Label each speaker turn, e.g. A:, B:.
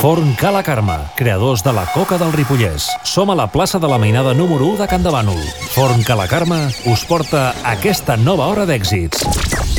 A: Forn Ca la Carme, creadors de la coca del Ripollès. Som a la plaça de la Mainada número 1 de Campdevànol. Forn Ca la Carme us porta aquesta nova hora d'èxits.